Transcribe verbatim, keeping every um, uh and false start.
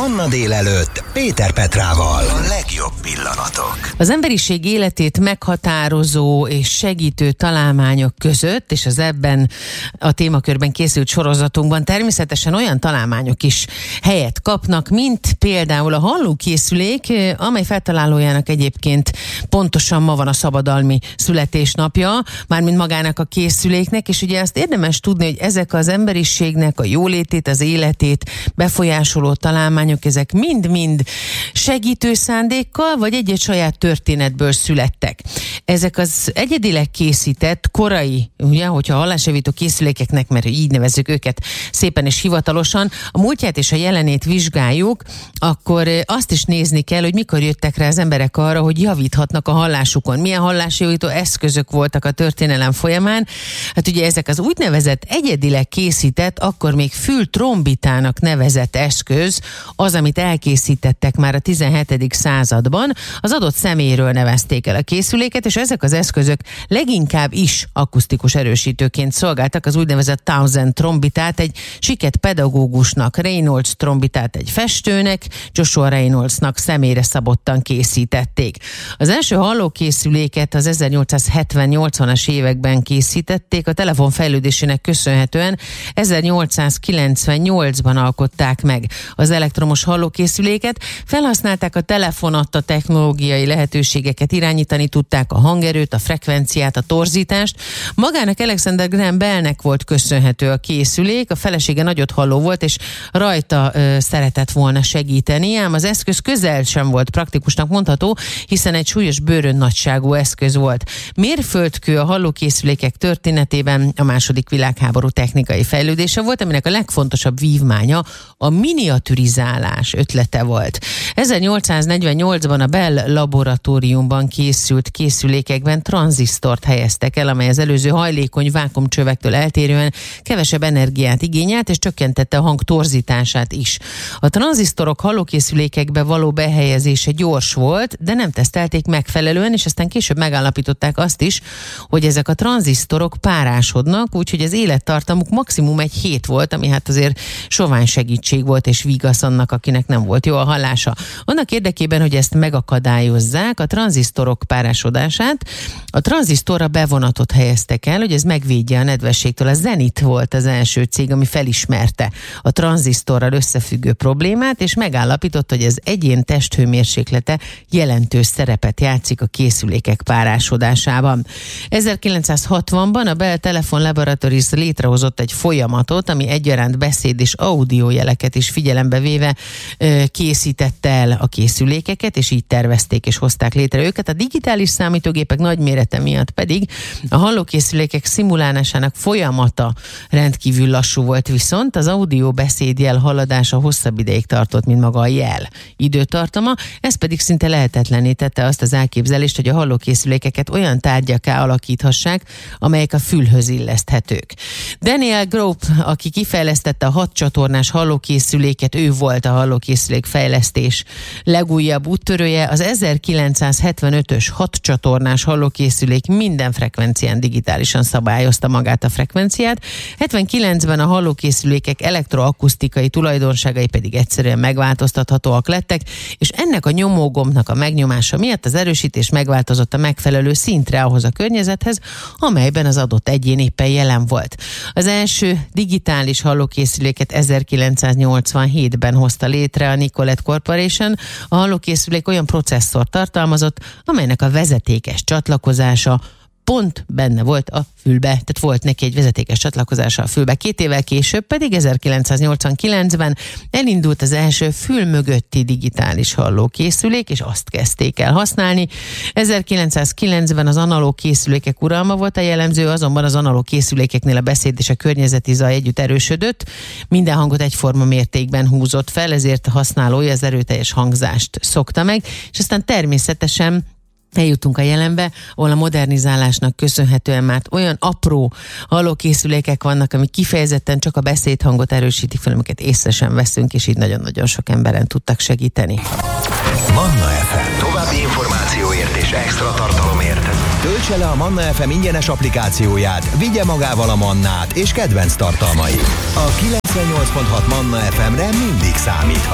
Manna délelőtt Péter Petrával. A legjobb pillanatok. Az emberiség életét meghatározó és segítő találmányok között, és az ebben a témakörben készült sorozatunkban természetesen olyan találmányok is helyet kapnak, mint például a hallókészülék, amely feltalálójának egyébként pontosan ma van a szabadalmi születésnapja, mármint magának a készüléknek, és ugye azt érdemes tudni, hogy ezek az emberiségnek a jólétét, az életét befolyásoló találmányok, ezek mind-mind segítő szándékkal, vagy egy-egy saját történetből születtek. Ezek az egyedileg készített, korai, ugye, hogyha hallásjavító készülékeknek, mert így nevezzük őket szépen és hivatalosan, a múltját és a jelenét vizsgáljuk, akkor azt is nézni kell, hogy mikor jöttek rá az emberek arra, hogy javíthatnak a hallásukon. Milyen hallásjavító eszközök voltak a történelem folyamán. Hát ugye ezek az úgynevezett egyedileg készített, akkor még fültrombitának nevezett eszköz, az, amit elkészítettek már a tizenhetedik században, az adott személyről nevezték el a készüléket, és ezek az eszközök leginkább is akusztikus erősítőként szolgáltak. Az úgynevezett Townsend trombitát egy siket pedagógusnak, Reynolds trombitát egy festőnek, Joshua Reynoldsnak személyre szabottan készítették. Az első hallókészüléket az ezernyolcszázhetven-nyolcvanas években készítették, a telefon fejlődésének köszönhetően ezernyolcszázkilencvennyolcban alkották meg az elektromos hallókészüléket, felhasználták a telefon adta technológiai lehetőségeket, irányítani tudták a hangerőt, a frekvenciát, a torzítást. Magának Alexander Graham Bellnek volt köszönhető a készülék, a felesége nagyot halló volt, és rajta ö, szeretett volna segíteni, ám az eszköz közel sem volt praktikusnak mondható, hiszen egy súlyos bőrön nagyságú eszköz volt. Mérföldkő a hallókészülékek történetében a második világháború technikai fejlődése volt, aminek a legfontosabb vívmánya a miniaturizálás ötlete volt. ezernyolcszáznegyvennyolcban a Bell laboratóriumban készült készülékekben tranzisztort helyeztek el, amely az előző hajlékony vákuumcsövektől eltérően kevesebb energiát igényelt, és csökkentette a hang torzítását is. A tranzisztorok hallókészülékekbe való behelyezése gyors volt, de nem tesztelték megfelelően, és aztán később megállapították azt is, hogy ezek a tranzisztorok párásodnak, úgyhogy az élettartamuk maximum egy hét volt, ami hát azért sovány segítség volt és vigasz annak, akinek nem volt jó a hallása. Annak érdekében, hogy ezt megakadályozzák, a tranzisztorok párásodását, a tranzisztorra bevonatot helyeztek el, hogy ez megvédje a nedvességtől. A Zenit volt az első cég, ami felismerte a tranzisztorral összefüggő problémát, és megállapította, hogy az egyén testhőmérséklete jelentős szerepet játszik a készülékek párásodásában. ezerkilencszázhatvanban a Bell Telephone Laboratories létrehozott egy folyamatot, ami egyaránt beszéd és audio jeleket is figyelembe véve ö, készítette el a készülékeket, és így tervezték és hozták létre őket. A digitális számítógépek nagy mérete miatt pedig a hallókészülékek szimulálásának folyamata rendkívül lassú volt, viszont az audio beszédjel haladása hosszabb ideig tartott, mint maga a jel időtartama, ez pedig szinte lehetetlenné tette azt az elképzelést, hogy a hallókészülékeket olyan tárgyakká alakíthassák, amelyek a fülhöz illeszthetők. Daniel Grope, aki kifejlesztette a hat csatornás hallókészüléket, ő volt a hallókészülék fejlesztés legújabb úttörője. Az ezerkilencszázhetvenötös hat csatornás hallókészülék minden frekvencián digitálisan szabályozta magát a frekvenciát. hetvenkilencben a hallókészülékek elektroakusztikai tulajdonságai pedig egyszerűen megváltoztathatóak lettek, és ennek a nyomógombnak a megnyomása miatt az erősítés megváltozott a megfelelő szintre ahhoz a környezethez, amelyben az adott egyén éppen jelen volt. Az első digitális hallókészüléket ezerkilencszáznyolcvanhétben hozta létre a Nicolet Corporation. A hallókészülék olyan processzort tartalmazott, amelynek a vezetékes csatlakozása pont benne volt a fülbe, tehát volt neki egy vezetékes csatlakozása a fülbe. Két évvel később pedig ezerkilencszáznyolcvankilencben elindult az első fül mögötti digitális hallókészülék, és azt kezdték el használni. ezerkilencszázkilencben az analóg készülékek uralma volt a jellemző, azonban az analóg készülékeknél a beszéd és a környezeti zaj együtt erősödött, minden hangot egyforma mértékben húzott fel, ezért a használója az erőteljes hangzást szokta meg, és aztán természetesen eljutunk a jelenbe, ahol a modernizálásnak köszönhetően már olyan apró hallókészülékek vannak, amik kifejezetten csak a beszédhangot erősítik fel, amiket észre sem veszünk, és így nagyon-nagyon sok emberen tudtak segíteni. Manna ef em. További információért és extra tartalomért töltse le a Manna ef em ingyenes applikációját, vigye magával a Mannát és kedvenc tartalmait. A kilencvennyolc pont hat Manna ef emre mindig számíthat.